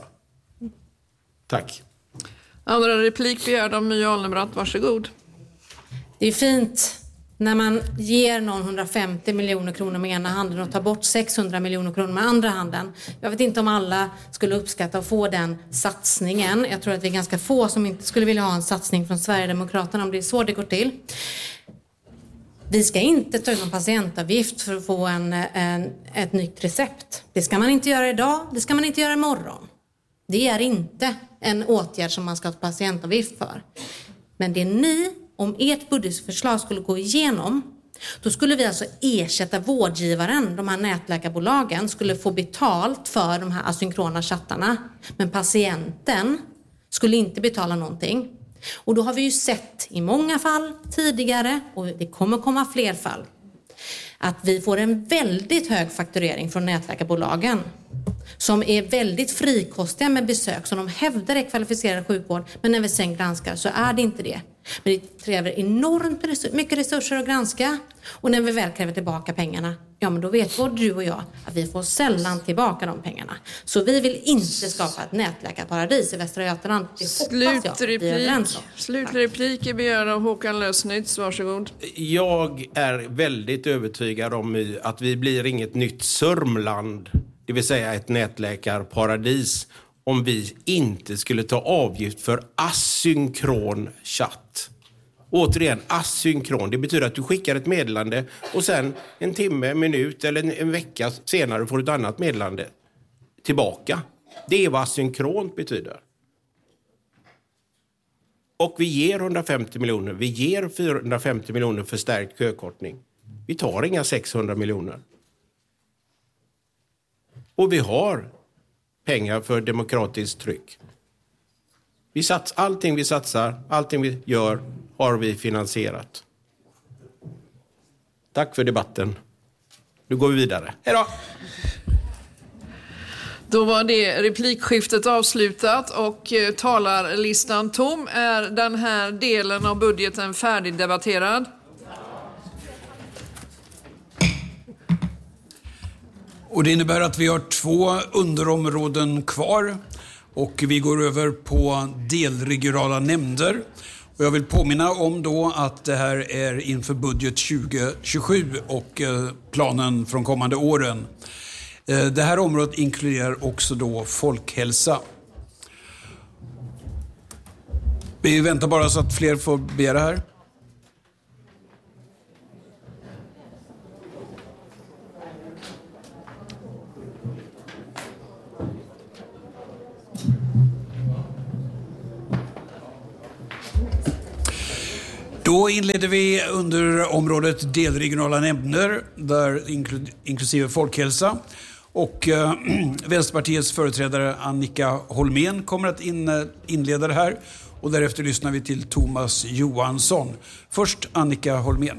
Tack. Andra replik begärd av My Alnebratt. Varsågod. Det är fint när man ger någon hundrafemtio miljoner kronor med ena handen och tar bort sexhundra miljoner kronor med andra handen. Jag vet inte om alla skulle uppskatta att få den satsningen. Jag tror att vi är ganska få som inte skulle vilja ha en satsning från Sverigedemokraterna om det är så det går till. Vi ska inte ta ut någon patientavgift för att få en, en, ett nytt recept. Det ska man inte göra idag, det ska man inte göra imorgon. Det är inte en åtgärd som man ska ha patientavgift för. Men det är ni, om ert budgetförslag skulle gå igenom, då skulle vi alltså ersätta vårdgivaren, de här nätläkarbolagen, skulle få betalt för de här asynkrona chattarna. Men patienten skulle inte betala någonting. Och då har vi ju sett i många fall tidigare, och det kommer komma fler fall, att vi får en väldigt hög fakturering från nätläkarbolagen som är väldigt frikostiga med besök som de hävdar är kvalificerad sjukvård, men när vi sen granskar så är det inte det. Men det kräver enormt mycket resurser att granska, och när vi väl kräver tillbaka pengarna, ja men då vet både du och jag att vi får sällan tillbaka de pengarna. Så vi vill inte skapa ett nätläkarparadis i Västra Götaland. Det hoppas jag vi är överens om. Slutreplik är begärd av Håkan Lösnitz. Varsågod. Jag är väldigt övertygad om att vi blir inget nytt Sörmland, det vill säga ett nätläkarparadis, om vi inte skulle ta avgift för asynkron chatt. Återigen, asynkron. Det betyder att du skickar ett meddelande och sen en timme, en minut eller en, en vecka senare får du ett annat meddelande tillbaka. Det är vad asynkront betyder. Och vi ger hundrafemtio miljoner. Vi ger fyrahundrafemtio miljoner för stärkt kökortning. Vi tar inga sexhundra miljoner. Och vi har pengar för demokratiskt tryck. Vi sats, allting vi satsar, allting vi gör har vi finansierat. Tack för debatten. Nu går vi vidare. Hej då! Då var det replikskiftet avslutat och talarlistan tom. Är den här delen av budgeten färdigdebatterad? Och det innebär att vi har två underområden kvar och vi går över på delregionala nämnder. Och jag vill påminna om då att det här är inför budget tjugo tjugosju och planen från kommande åren. Det här området inkluderar också då folkhälsa. Vi väntar bara så att fler får begära här. Då inleder vi under området delregionala nämnder, där inkl- inklusive folkhälsa. Och eh, Vänsterpartiets företrädare Annika Holmén kommer att in, inleda det här. Och därefter lyssnar vi till Thomas Johansson. Först Annika Holmén.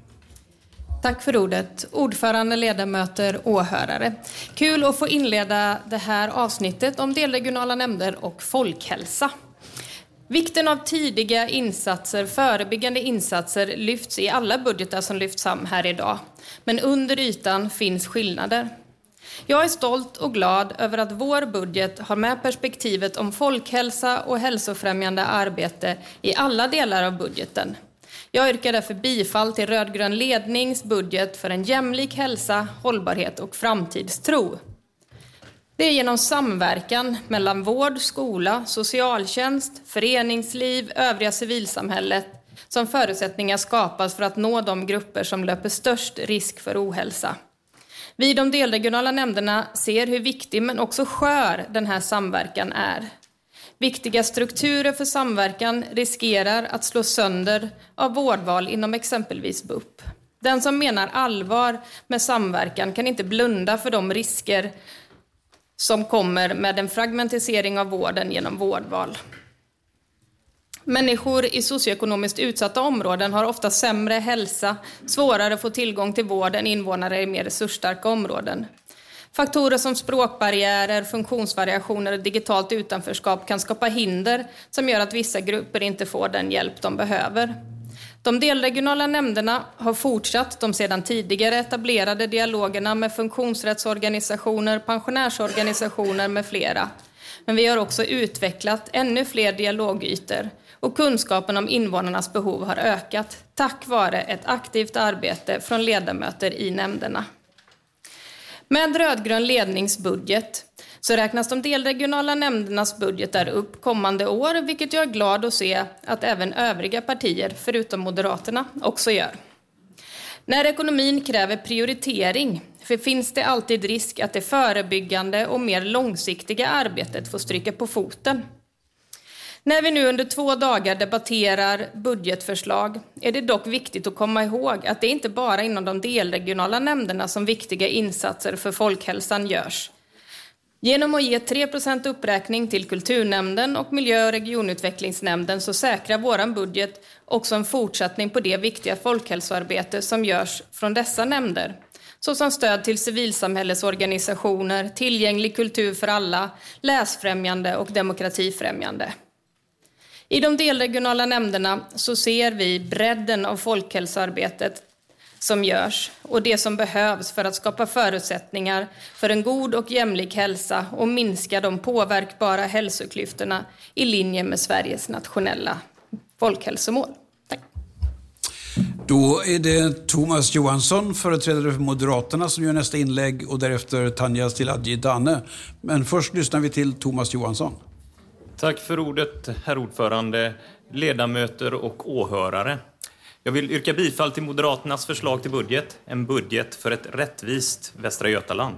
Tack för ordet. Ordförande, ledamöter, åhörare. Kul att få inleda det här avsnittet om delregionala nämnder och folkhälsa. Vikten av tidiga insatser, förebyggande insatser, lyfts i alla budgetar som lyfts fram här idag. Men under ytan finns skillnader. Jag är stolt och glad över att vår budget har med perspektivet om folkhälsa och hälsofrämjande arbete i alla delar av budgeten. Jag yrkar därför bifall till rödgrön lednings budget för en jämlik hälsa, hållbarhet och framtidstro. Det är genom samverkan mellan vård, skola, socialtjänst, föreningsliv, övriga civilsamhället som förutsättningar skapas för att nå de grupper som löper störst risk för ohälsa. Vi i de delregionala nämnderna ser hur viktig men också skör den här samverkan är. Viktiga strukturer för samverkan riskerar att slå sönder av vårdval inom exempelvis B U P. Den som menar allvar med samverkan kan inte blunda för de risker som kommer med en fragmentisering av vården genom vårdval. Människor i socioekonomiskt utsatta områden har ofta sämre hälsa, svårare att få tillgång till vård än invånare i mer resursstarka områden. Faktorer som språkbarriärer, funktionsvariationer och digitalt utanförskap kan skapa hinder som gör att vissa grupper inte får den hjälp de behöver. De delregionala nämnderna har fortsatt de sedan tidigare etablerade dialogerna med funktionsrättsorganisationer, pensionärsorganisationer med flera. Men vi har också utvecklat ännu fler dialogytor och kunskapen om invånarnas behov har ökat tack vare ett aktivt arbete från ledamöter i nämnderna. Med rödgrön ledningsbudget så räknas de delregionala nämndernas budgetar upp kommande år, vilket jag är glad att se att även övriga partier, förutom Moderaterna, också gör. När ekonomin kräver prioritering för finns det alltid risk att det förebyggande och mer långsiktiga arbetet får stryka på foten. När vi nu under två dagar debatterar budgetförslag är det dock viktigt att komma ihåg att det inte bara inom de delregionala nämnderna som viktiga insatser för folkhälsan görs. Genom att ge tre procent uppräkning till kulturnämnden och miljö- och regionutvecklingsnämnden så säkrar våran budget också en fortsättning på det viktiga folkhälsoarbete som görs från dessa nämnder. Såsom stöd till civilsamhällesorganisationer, tillgänglig kultur för alla, läsfrämjande och demokratifrämjande. I de delregionala nämnderna så ser vi bredden av folkhälsoarbetet som görs och det som behövs för att skapa förutsättningar för en god och jämlik hälsa och minska de påverkbara hälsoklyftorna i linje med Sveriges nationella folkhälsomål. Tack. Då är det Thomas Johansson, företrädare för Moderaterna, som gör nästa inlägg och därefter Tanja Stiladji Danne. Men först lyssnar vi till Thomas Johansson. Tack för ordet, herr ordförande, ledamöter och åhörare. Jag vill yrka bifall till Moderaternas förslag till budget, en budget för ett rättvist Västra Götaland.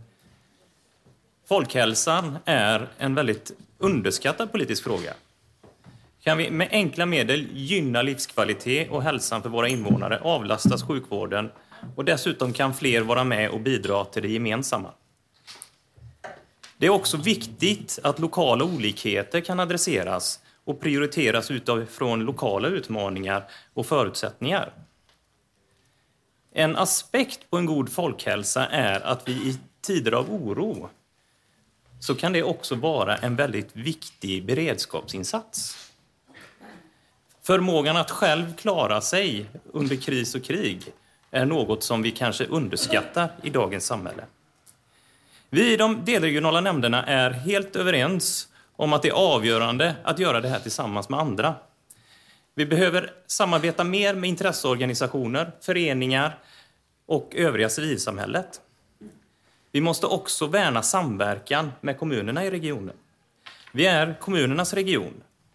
Folkhälsan är en väldigt underskattad politisk fråga. Kan vi med enkla medel gynna livskvalitet och hälsan för våra invånare, avlastas sjukvården och dessutom kan fler vara med och bidra till det gemensamma. Det är också viktigt att lokala olikheter kan adresseras och prioriteras utifrån lokala utmaningar och förutsättningar. En aspekt på en god folkhälsa är att vi i tider av oro så kan det också vara en väldigt viktig beredskapsinsats. Förmågan att själv klara sig under kris och krig är något som vi kanske underskattar i dagens samhälle. Vi i de delregionala nämnderna är helt överens om att det är avgörande att göra det här tillsammans med andra. Vi behöver samarbeta mer med intresseorganisationer, föreningar och övriga civilsamhället. Vi måste också värna samverkan med kommunerna i regionen. Vi är kommunernas region.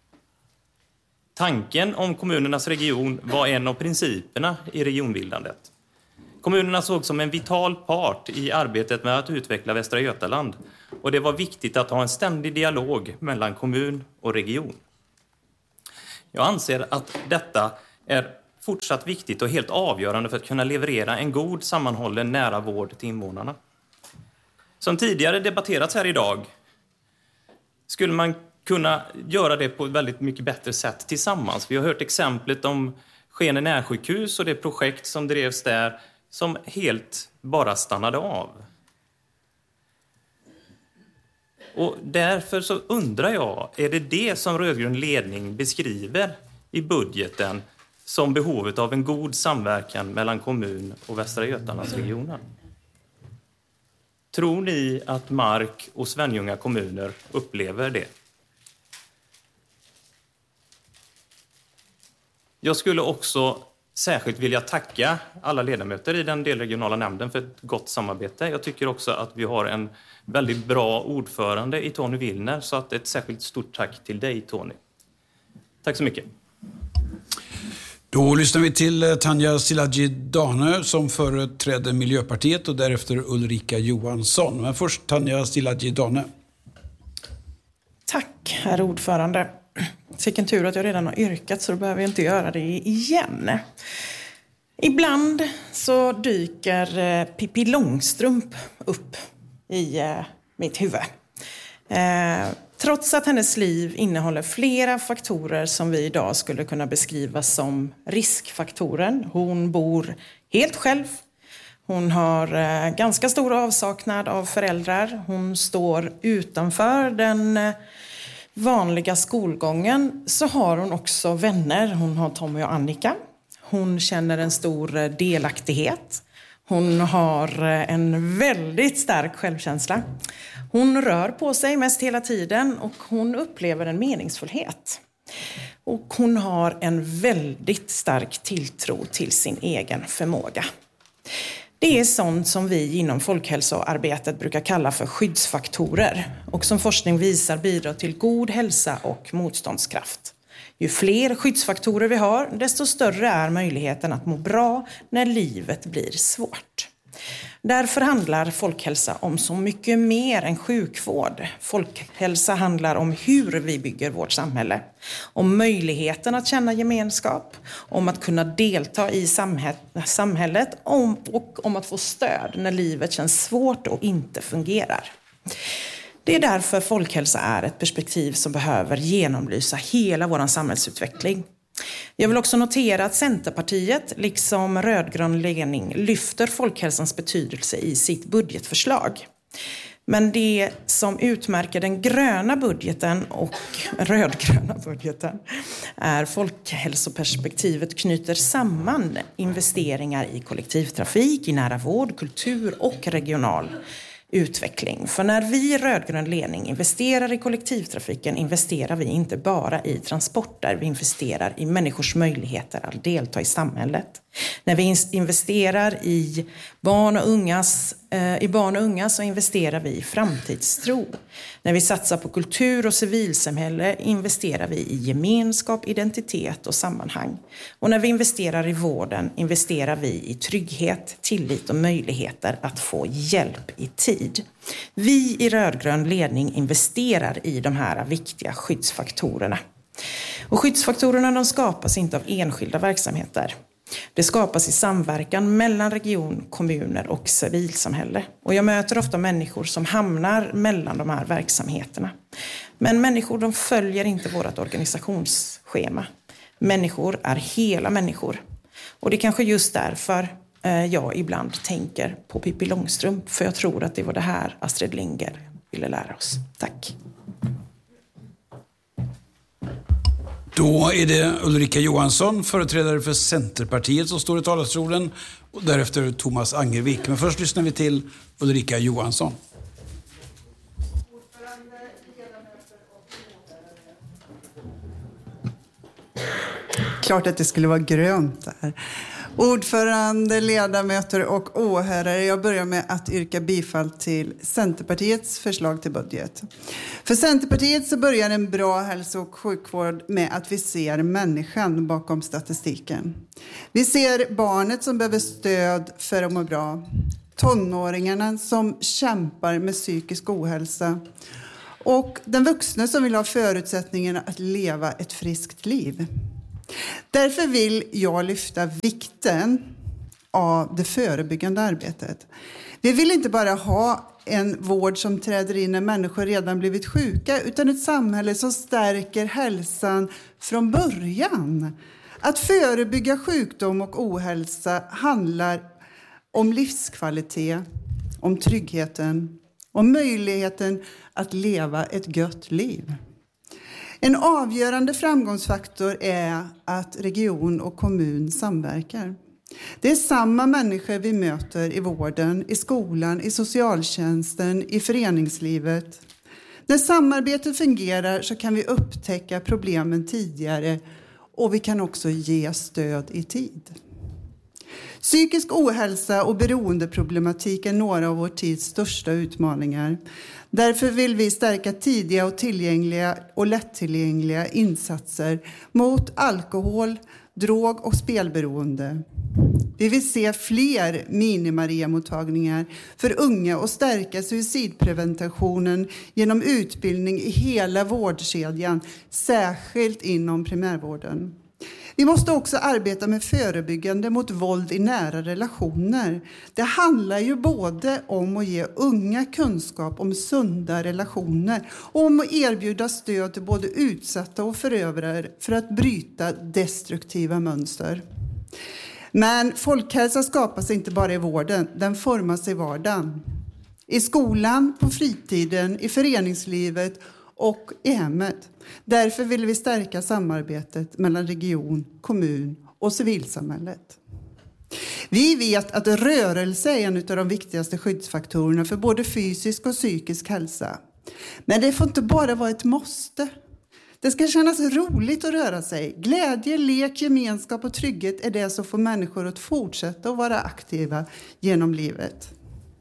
Tanken om kommunernas region var en av principerna i regionbildandet. Kommunerna såg som en vital part i arbetet med att utveckla Västra Götaland, och det var viktigt att ha en ständig dialog mellan kommun och region. Jag anser att detta är fortsatt viktigt och helt avgörande för att kunna leverera en god, sammanhållen, nära vård till invånarna. Som tidigare debatterats här idag skulle man kunna göra det på ett väldigt mycket bättre sätt tillsammans. Vi har hört exemplet om Skene närsjukhus och det projekt som drevs där som helt bara stannade av. Och därför så undrar jag, är det det som rödgrön ledning beskriver i budgeten som behovet av en god samverkan mellan kommun och Västra Götalandsregionen? Tror ni att Mark och Svenljunga kommuner upplever det? Jag skulle också särskilt vilja tacka alla ledamöter i den delregionala nämnden för ett gott samarbete. Jag tycker också att vi har en väldigt bra ordförande i Tony Willner, så att ett särskilt stort tack till dig, Tony. Tack så mycket. Då lyssnar vi till Tanja Szilágyi Danö som företräder Miljöpartiet och därefter Ulrika Johansson. Men först Tanja Szilágyi Danö. Tack, herr ordförande. Vilken tur att jag redan har yrkat, så då behöver jag inte göra det igen. Ibland så dyker Pippi Långstrump upp i mitt huvud. Trots att hennes liv innehåller flera faktorer som vi idag skulle kunna beskriva som riskfaktoren. Hon bor helt själv. Hon har ganska stor avsaknad av föräldrar. Hon står utanför den vanliga skolgången, så har hon också vänner. Hon har Tommy och Annika. Hon känner en stor delaktighet. Hon har en väldigt stark självkänsla. Hon rör på sig mest hela tiden och hon upplever en meningsfullhet. Och hon har en väldigt stark tilltro till sin egen förmåga. Det är sånt som vi inom folkhälsoarbetet brukar kalla för skyddsfaktorer och som forskning visar bidrar till god hälsa och motståndskraft. Ju fler skyddsfaktorer vi har, desto större är möjligheten att må bra när livet blir svårt. Därför handlar folkhälsa om så mycket mer än sjukvård. Folkhälsa handlar om hur vi bygger vårt samhälle. Om möjligheten att känna gemenskap. Om att kunna delta i samhället. Och om att få stöd när livet känns svårt och inte fungerar. Det är därför folkhälsa är ett perspektiv som behöver genomlysa hela vår samhällsutveckling. Jag vill också notera att Centerpartiet, liksom rödgrön ledning, lyfter folkhälsans betydelse i sitt budgetförslag. Men det som utmärker den gröna budgeten och rödgröna budgeten är folkhälsoperspektivet knyter samman investeringar i kollektivtrafik, i nära vård, kultur och regional utveckling. För när vi i rödgrön ledning investerar i kollektivtrafiken investerar vi inte bara i transporter, vi investerar i människors möjligheter att delta i samhället. När vi investerar i barn och ungas, eh, i barn och unga så investerar vi i framtidstro. När vi satsar på kultur och civilsamhälle investerar vi i gemenskap, identitet och sammanhang. Och när vi investerar i vården investerar vi i trygghet, tillit och möjligheter att få hjälp i tid. Vi i rödgrön ledning investerar i de här viktiga skyddsfaktorerna. Och skyddsfaktorerna de skapas inte av enskilda verksamheter. Det skapas i samverkan mellan region, kommuner och civilsamhälle. Och jag möter ofta människor som hamnar mellan de här verksamheterna. Men människor de följer inte vårt organisationsschema. Människor är hela människor. Och det är kanske just därför jag ibland tänker på Pippi Långstrump. För jag tror att det var det här Astrid Lindgren ville lära oss. Tack. Då är det Ulrika Johansson, företrädare för Centerpartiet, som står i talarstolen och därefter Thomas Angervik. Men först lyssnar vi till Ulrika Johansson. klart att det skulle vara grönt där. Ordförande, ledamöter och åhörare, jag börjar med att yrka bifall till Centerpartiets förslag till budget. För Centerpartiet så börjar en bra hälso- och sjukvård med att vi ser människan bakom statistiken. Vi ser barnet som behöver stöd för att må bra, tonåringarna som kämpar med psykisk ohälsa och den vuxna som vill ha förutsättningarna att leva ett friskt liv. Därför vill jag lyfta vikten av det förebyggande arbetet. Vi vill inte bara ha en vård som träder in när människor redan blivit sjuka, utan ett samhälle som stärker hälsan från början. Att förebygga sjukdom och ohälsa handlar om livskvalitet, om tryggheten, om möjligheten att leva ett gott liv. En avgörande framgångsfaktor är att region och kommun samverkar. Det är samma människor vi möter i vården, i skolan, i socialtjänsten, i föreningslivet. När samarbetet fungerar så kan vi upptäcka problemen tidigare och vi kan också ge stöd i tid. Psykisk ohälsa och beroendeproblematik är några av vår tids största utmaningar. Därför vill vi stärka tidiga och tillgängliga och lättillgängliga insatser mot alkohol, drog och spelberoende. Vi vill se fler mini-Maria-mottagningar för unga och stärka suicidpreventionen genom utbildning i hela vårdkedjan, särskilt inom primärvården. Vi måste också arbeta med förebyggande mot våld i nära relationer. Det handlar ju både om att ge unga kunskap om sunda relationer och om att erbjuda stöd till både utsatta och förövare för att bryta destruktiva mönster. Men folkhälsa skapas inte bara i vården, den formas i vardagen. I skolan, på fritiden, i föreningslivet och i hemmet. Därför vill vi stärka samarbetet mellan region, kommun och civilsamhället. Vi vet att rörelse är en av de viktigaste skyddsfaktorerna för både fysisk och psykisk hälsa. Men det får inte bara vara ett måste. Det ska kännas roligt att röra sig. Glädje, lek, gemenskap och trygghet är det som får människor att fortsätta att vara aktiva genom livet.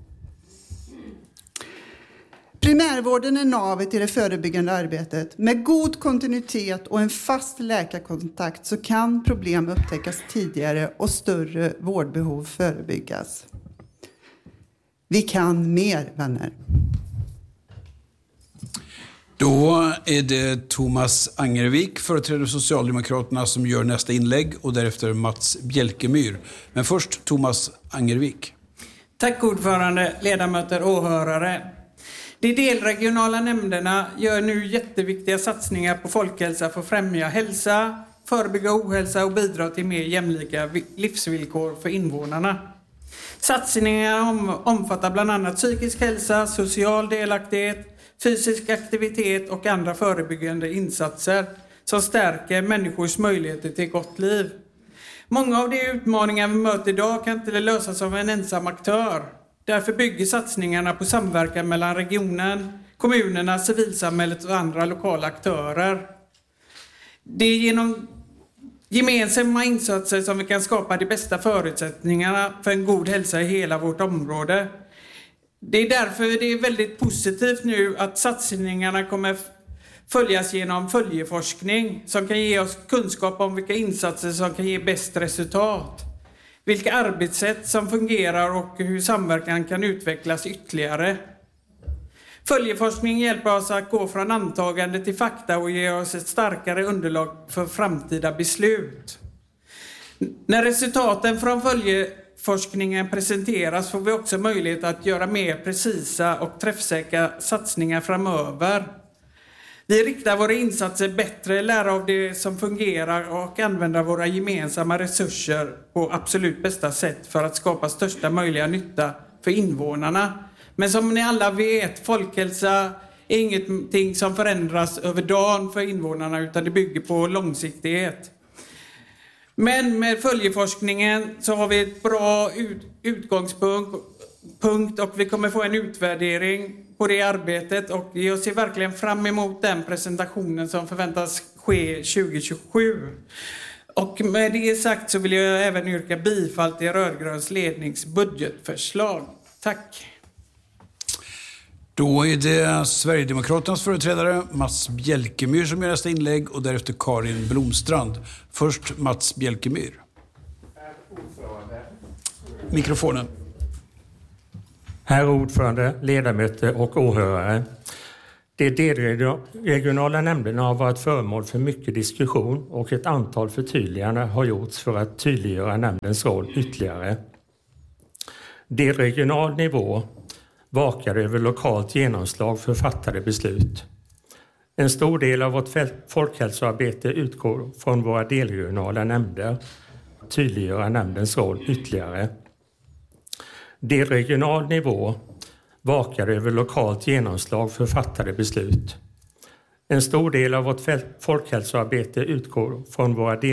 Primärvården är navet i det förebyggande arbetet. Med god kontinuitet och en fast läkarkontakt så kan problem upptäckas tidigare och större vårdbehov förebyggas. Vi kan mer, vänner. Då är det Thomas Angervik, företrädare för Socialdemokraterna, som gör nästa inlägg och därefter Mats Bjälkemyr. Men först Thomas Angervik. Tack ordförande, ledamöter och åhörare. De delregionala nämnderna gör nu jätteviktiga satsningar på folkhälsa för att främja hälsa, förebygga ohälsa och bidra till mer jämlika livsvillkor för invånarna. Satsningarna om, omfattar bland annat psykisk hälsa, social delaktighet, fysisk aktivitet och andra förebyggande insatser som stärker människors möjligheter till ett gott liv. Många av de utmaningar vi möter idag kan inte lösas av en ensam aktör. Därför bygger satsningarna på samverkan mellan regionen, kommunerna, civilsamhället och andra lokala aktörer. Det är genom gemensamma insatser som vi kan skapa de bästa förutsättningarna för en god hälsa i hela vårt område. Det är därför det är väldigt positivt nu att satsningarna kommer följas genom följeforskning som kan ge oss kunskap om vilka insatser som kan ge bäst resultat. Vilka arbetssätt som fungerar och hur samverkan kan utvecklas ytterligare. Följeforskning hjälper oss att gå från antagande till fakta och ger oss ett starkare underlag för framtida beslut. När resultaten från följeforskningen presenteras får vi också möjlighet att göra mer precisa och träffsäkra satsningar framöver. Vi riktar våra insatser bättre, lära av det som fungerar och använda våra gemensamma resurser på absolut bästa sätt för att skapa största möjliga nytta för invånarna. Men som ni alla vet, folkhälsa är ingenting som förändras över dagen för invånarna utan det bygger på långsiktighet. Men med följeforskningen så har vi ett bra ut, utgångspunkt och vi kommer få en utvärdering på det arbetet och jag ser verkligen fram emot den presentationen som förväntas ske tjugo tjugosju. Och med det sagt så vill jag även yrka bifall till rödgröns ledningsbudgetförslag. Tack. Då är det Sverigedemokraternas företrädare Mats Bjälkemyr som gör nästa inlägg och därefter Karin Blomstrand. Först Mats Bjälkemyr. Mikrofonen. Herr ordförande, ledamöter och åhörare. De delregionala nämnderna har varit föremål för mycket diskussion och ett antal förtydliganden har gjorts för att tydliggöra nämndens roll ytterligare. Delregional nivå vakar över lokalt genomslag för fattade beslut. En stor del av vårt folkhälsoarbete utgår från våra delregionala nämnder. Tydliggöra nämndens roll ytterligare. Delregional nivå vakar över lokalt genomslag för fattade beslut. En stor del av vårt folkhälsoarbete utgår från våra del